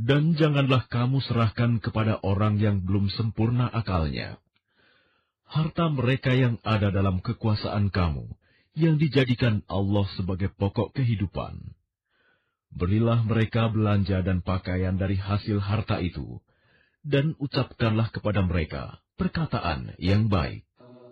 Dan janganlah kamu serahkan kepada orang yang belum sempurna akalnya harta mereka yang ada dalam kekuasaan kamu, yang dijadikan Allah sebagai pokok kehidupan. Berilah mereka belanja dan pakaian dari hasil harta itu, dan ucapkanlah kepada mereka perkataan yang baik.